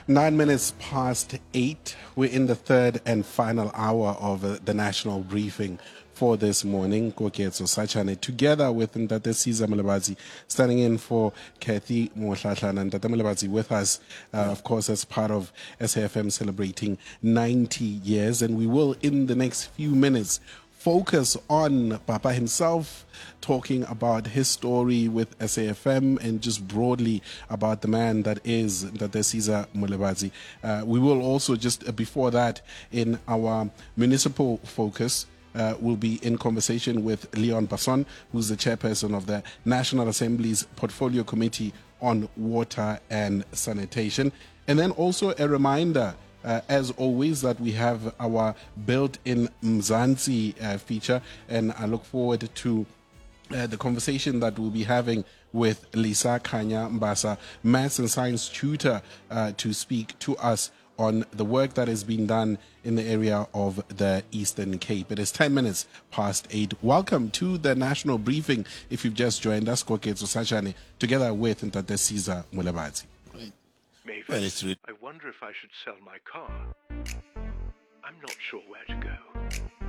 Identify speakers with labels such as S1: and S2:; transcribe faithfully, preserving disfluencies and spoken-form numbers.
S1: Nine minutes past eight. We're in the third and final hour of uh, the national briefing for this morning. Koketso Sachane, together with Ntate Siza Mulabazi, standing in for Kathy Mohlahlana. Ntate Mulabazi with us, uh, of course, as part of S A F M celebrating ninety years. And we will, in the next few minutes, focus on Papa himself, talking about his story with S A F M and just broadly about the man that is Ntate Siza Mulabazi. Uh, we will also just uh, before that, in our municipal focus, uh, we'll be in conversation with Leon Basson, who's the chairperson of the National Assembly's Portfolio Committee on Water and Sanitation. And then also a reminder, Uh, as always, that we have our built-in Mzansi uh, feature, and I look forward to uh, the conversation that we'll be having with Lisa Kanya Mbasa, maths and science tutor, uh, to speak to us on the work that has been done in the area of the Eastern Cape. It is ten minutes past eight. Welcome to the national briefing. If you've just joined us, Koketso Sachane, together with Ntate Siza Mulabazi.
S2: Mavis, I wonder if I should sell my car. I'm not sure where to go.